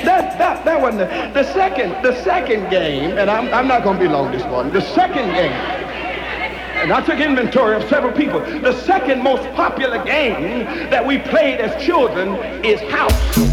That wasn't the second game, and I'm not going to be long this morning. The second game, and I took inventory of several people. The second most popular game that we played as children is house.